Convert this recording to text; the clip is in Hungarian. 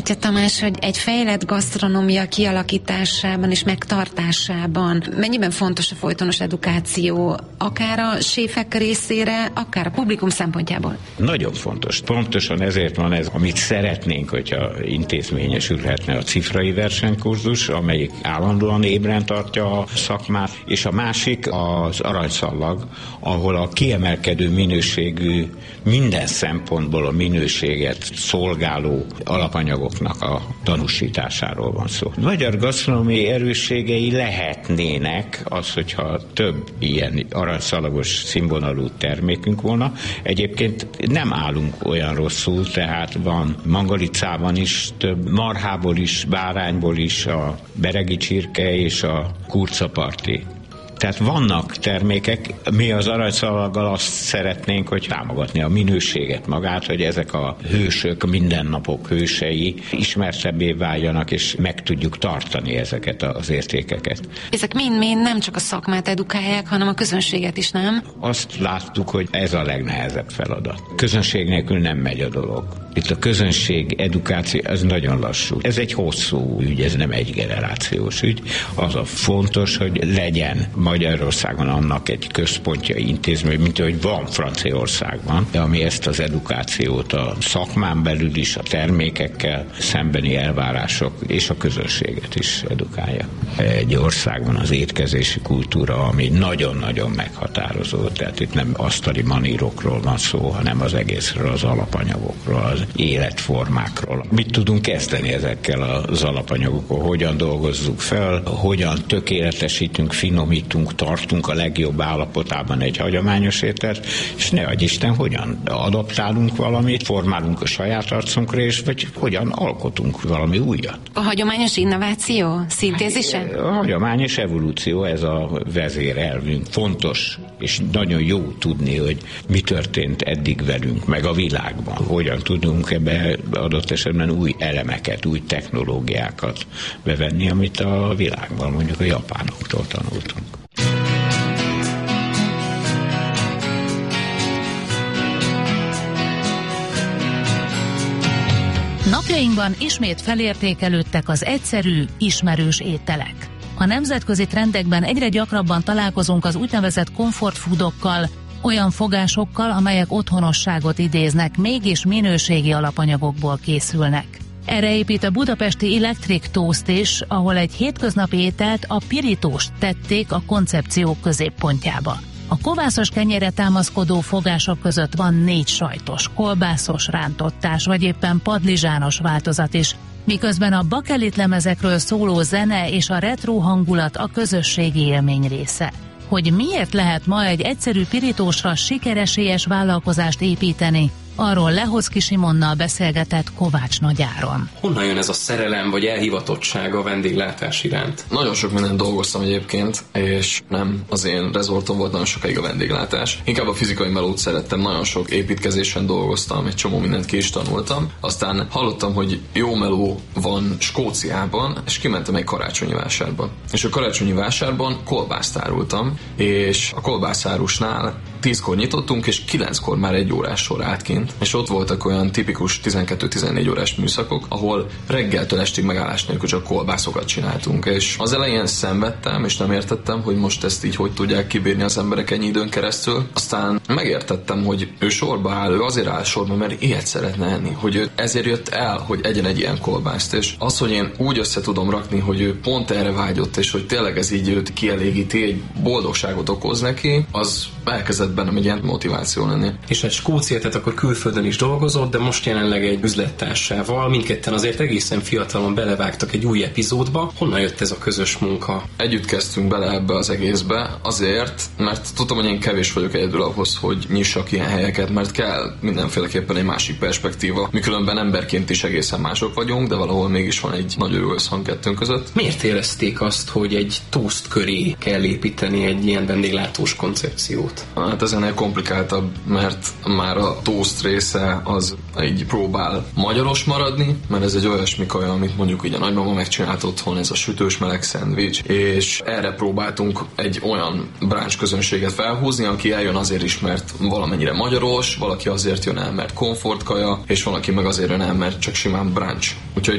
Tamás, hogy egy fejlett gasztronómia kialakításában és megtartásában mennyiben fontos a folytonos edukáció, akár a séfek részére, akár a publikum szempontjából? Nagyon fontos. Pontosan ezért van ez, amit szeretnénk, hogyha intézményesülhetne a cifrai versenykurzus, amelyik állandóan ébren tartja a szakmát, és a másik az aranyszallag, ahol a kiemelkedő minőségű, minden szempontból a minőséget szolgáló alapanyagoknak a tanúsításáról van szó. A magyar gasztronómiai erősségei lehetnének az, hogyha több ilyen aranyszalagos színvonalú termékünk volna. Egyébként nem állunk olyan rosszul, tehát van mangalicában is, több marhából is, bárányból is, a beregi csirke és a kurcaparti. Tehát vannak termékek, mi az aranyszalaggal azt szeretnénk, hogy támogatni a minőséget magát, hogy ezek a hősök, mindennapok hősei ismertebbé váljanak, és meg tudjuk tartani ezeket az értékeket. Ezek mind-mind nem csak a szakmát edukálják, hanem a közönséget is, nem? Azt láttuk, hogy ez a legnehezebb feladat. Közönség nélkül nem megy a dolog. Itt a közönség edukáció, ez nagyon lassú. Ez egy hosszú ügy, ez nem egy generációs ügy. Az a fontos, hogy legyen Magyarországon annak egy központja, intézmény, mint ahogy van Franciaországban, ami ezt az edukációt a szakmán belül is, a termékekkel szembeni elvárások és a közönséget is edukálja. Egy országban az étkezési kultúra, ami nagyon-nagyon meghatározó, tehát itt nem asztali manírokról van szó, hanem az egészről, az alapanyagokról, az életformákról. Mit tudunk kezdeni ezekkel az alapanyagokkal? Hogyan dolgozzuk fel, hogyan tökéletesítünk, finomítunk, tartunk a legjobb állapotában egy hagyományos ételt, és ne adj Isten, hogyan adaptálunk valamit, formálunk a saját arcunkra, és vagy hogyan alkotunk valami újat. A hagyományos innováció, szintézise? A hagyományos evolúció, ez a vezérelvünk. Fontos, és nagyon jó tudni, hogy mi történt eddig velünk, meg a világban. Hogyan tudunk ebbe adott esetben új elemeket, új technológiákat bevenni, amit a világban, mondjuk a japánoktól tanultunk. Napjainkban ismét felértékelődtek az egyszerű, ismerős ételek. A nemzetközi trendekben egyre gyakrabban találkozunk az úgynevezett comfort foodokkal, olyan fogásokkal, amelyek otthonosságot idéznek, mégis minőségi alapanyagokból készülnek. Erre épít a budapesti Electric Toast is, ahol egy hétköznapi ételt, a pirítóst tették a koncepciók középpontjába. A kovászos kenyérre támaszkodó fogások között van 4 sajtos, kolbászos, rántottás vagy éppen padlizsános változat is, miközben a bakelit lemezekről szóló zene és a retro hangulat a közösségi élmény része. Hogy miért lehet ma egy egyszerű pirítósra sikeresélyes vállalkozást építeni, arról Lehoczky Simonnal beszélgetett Kovács Nagy Áron. Honnan jön ez a szerelem vagy elhivatottság a vendéglátás iránt? Nagyon sok mindent dolgoztam egyébként, és nem az én rezortom volt nagyon sokáig a vendéglátás. Inkább a fizikai melót szerettem, nagyon sok építkezésen dolgoztam, egy csomó mindent ki is tanultam. Aztán hallottam, hogy jó meló van Skóciában, és kimentem egy karácsonyi vásárba. És a karácsonyi vásárban kolbászt árultam, és a kolbászárusnál 10-kor nyitottunk, és 9-kor már 1 órás sor állt kint. És ott voltak olyan tipikus 12-14 órás műszakok, ahol reggeltől estig megállás nélkül csak kolbászokat csináltunk. És az elején szenvedtem, és nem értettem, hogy most ezt így hogy tudják kibírni az emberek ennyi időn keresztül. Aztán megértettem, hogy ő sorba áll, ő azért áll sorba, mert ilyet szeretne enni, hogy ő ezért jött el, hogy egyen egy ilyen kolbászt. És az, hogy én úgy össze tudom rakni, hogy ő pont erre vágyott, és hogy tényleg ez így őt kielégíti, egy boldogságot okoz neki, az elkezdett bennem egy ilyen motiváció lenni. És egy Skócia, tehát akkor külföldön is dolgozott, de most jelenleg egy üzlettársával, mindketten azért egészen fiatalon belevágtak egy új epizódba. Honnan jött ez a közös munka? Együtt kezdtünk bele ebbe az egészbe, azért, mert tudtam, hogy én kevés vagyok egyedül ahhoz, hogy nyissak ilyen helyeket, mert kell mindenféleképpen egy másik perspektíva. Mi különben emberként is egészen mások vagyunk, de valahol mégis van egy nagy jó összhang kettőnk között. Miért érezték azt, hogy egy toast köré kell építeni egy ilyen vendéglátós koncepciót? Hát Hát ez ennél komplikáltabb, mert már a toast része az így próbál magyaros maradni, mert ez egy olyasmi kaja, amit mondjuk így a nagymama megcsinált otthon, ez a sütős meleg szendvics, és erre próbáltunk egy olyan brunch közönséget felhúzni, aki eljön azért is, mert valamennyire magyaros, valaki azért jön el, mert komfortkaja, és valaki meg azért jön el, mert csak simán brunch. Úgyhogy